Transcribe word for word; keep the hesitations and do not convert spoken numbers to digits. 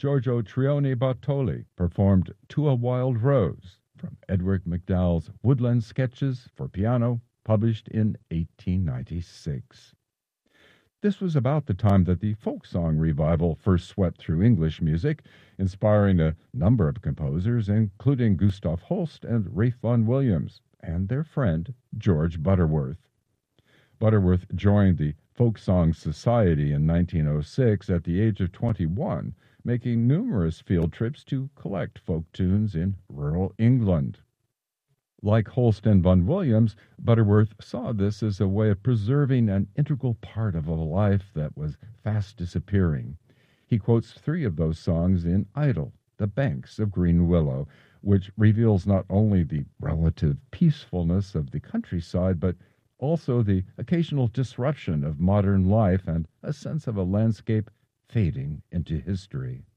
Giorgio Trioni Bartoli performed To a Wild Rose from Edward MacDowell's Woodland Sketches for Piano, published in eighteen ninety-six. This was about the time that the folk song revival first swept through English music, inspiring a number of composers, including Gustav Holst and Ralph Vaughan Williams, and their friend George Butterworth. Butterworth joined the Folk Song Society in nineteen oh six at the age of twenty-one, making numerous field trips to collect folk tunes in rural England. Like Holst and Vaughan Williams, Butterworth saw this as a way of preserving an integral part of a life that was fast disappearing. He quotes three of those songs in Idle, The Banks of Green Willow, which reveals not only the relative peacefulness of the countryside, but also the occasional disruption of modern life and a sense of a landscape fading into history.